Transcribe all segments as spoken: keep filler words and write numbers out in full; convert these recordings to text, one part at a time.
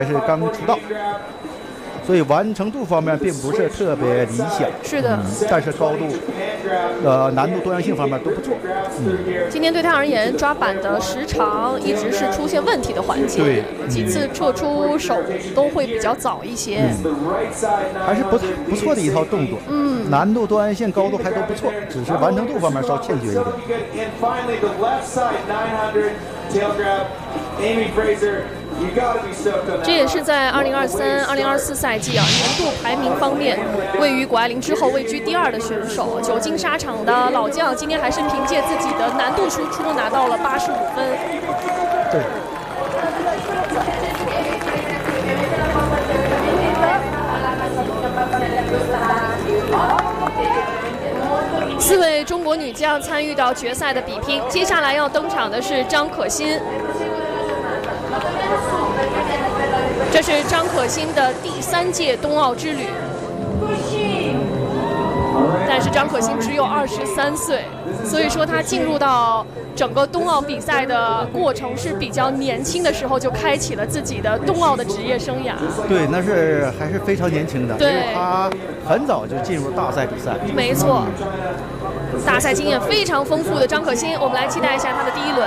还是刚出道，所以完成度方面并不是特别理想。 是的， 嗯、但是高度、呃难度多样性方面都不错。嗯， 今天对他而言，抓板的时长一直是出现问题的环节， 对， 几次撤出手都会比较早一些。 嗯、还是不不错的一套动作。 嗯， 难度、多样性、高度还都不错，只是完成度方面稍欠缺一点。 这也是在二零二三、二零二四赛季啊年度排名方面，位于谷爱凌之后位居第二的选手。久经沙场的老将，今天还是凭借自己的难度输出拿到了八十五分。 对。 四位中国女将参与到决赛的比拼，接下来要登场的是张可欣。这是张可欣的第三届冬奥之旅，但是张可欣只有二十三岁，所以说她进入到整个冬奥比赛的过程是比较年轻的时候就开启了自己的冬奥的职业生涯。 对，那是还是非常年轻的， 对， 因为她很早就进入大赛比赛。 没错，大赛经验非常丰富的张可欣，我们来期待一下她的第一轮。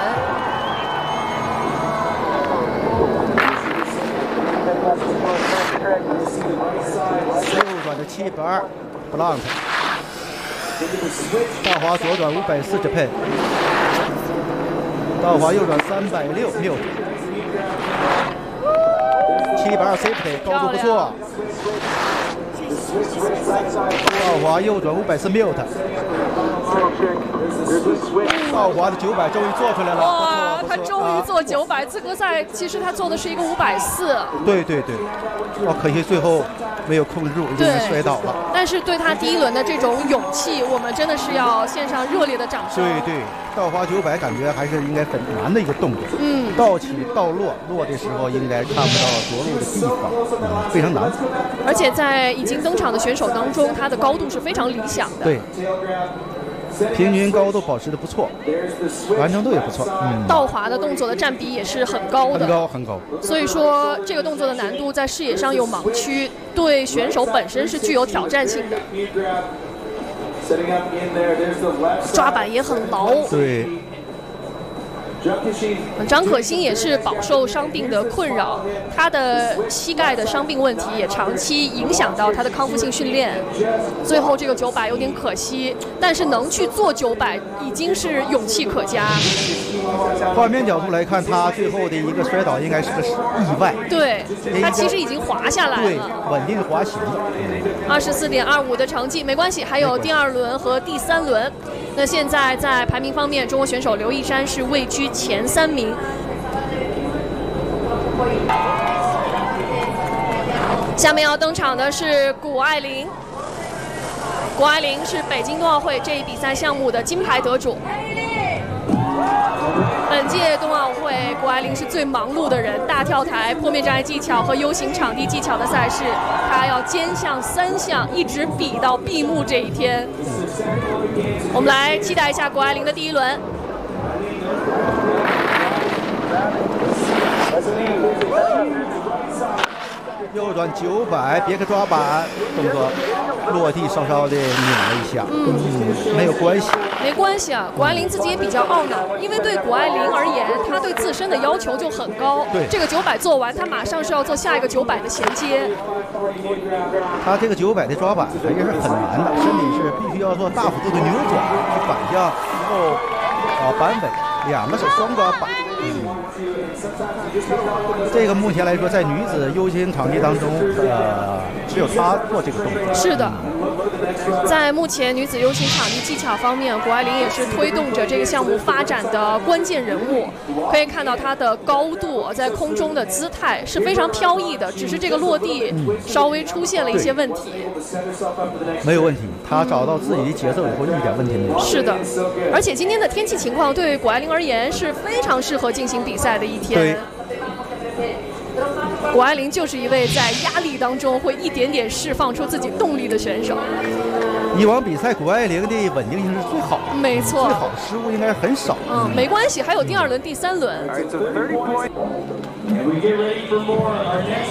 右转的七百二 ，blank。大滑左转五百四 Japan。大滑右转三百六 mute。七百二 safety 高度不错。大滑右转五百四 mute。倒滑的九百终于做出来了， 哇，他终于做九百、啊。资格赛其实他做的是一个五百四。 对对对，哇，可惜最后没有控制住，已经摔倒了。 但是对他第一轮的这种勇气，我们真的是要献上热烈的掌声。 对对，倒滑九百感觉还是应该很难的一个动作。 嗯， 倒起倒落，落的时候应该看不到着陆的地方，嗯，非常难。 而且在已经登场的选手当中，他的高度是非常理想的。 对。平均高度保持的不错，完成度也不错。嗯， 倒滑的动作的占比也是很高的， 很高很高。 所以说这个动作的难度在视野上有盲区，对选手本身是具有挑战性的。抓板也很牢。 对。 张可欣也是饱受伤病的困扰，她的膝盖的伤病问题也长期影响到她的康复性训练。最后这个九百有点可惜，但是能去做九百已经是勇气可嘉。 画面角度来看，她最后的一个摔倒应该是个意外。 对，她其实已经滑下来了， 对，稳定滑行。 二十四点二五的成绩没关系，还有第二轮和第三轮。那现在在排名方面，中国选手刘一山是位居前三名。下面要登场的是谷爱凌。谷爱凌是北京冬奥会这一比赛项目的金牌得主。本届冬奥会，谷爱凌是最忙碌的人，大跳台、坡面障碍技巧和 U 型场地技巧的赛事，她要兼项三项，一直比到闭幕这一天。我们来期待一下谷爱凌的第一轮。 右转九百，别克抓板动作，落地稍稍的拧了一下，嗯，没有关系， 没关系啊。谷爱凌自己也比较懊恼，因为对谷爱凌而言，她对自身的要求就很高。 对， 这个九百做完，她马上是要做下一个九百的衔接。 她这个九百的抓板还是很难的，身体是必须要做大幅度的扭转，反向，然后啊板尾，两个手双抓板。嗯，这个目前来说，在女子 U 型场地当中，呃，只有她做这个动作。 是的，在目前女子 U 型场地技巧方面，谷爱凌也是推动着这个项目发展的关键人物。可以看到她的高度在空中的姿态是非常飘逸的，只是这个落地稍微出现了一些问题。 没有问题，她找到自己的节奏以后，一点问题没有。 是的，而且今天的天气情况对谷爱凌而言是非常适合进行比赛的一天。谷爱凌就是一位在压力当中会一点点释放出自己动力的选手。 以往比赛，谷爱凌的稳定性是最好的， 没错， 最好失误应该很少。 嗯，没关系，还有第二轮、第三轮。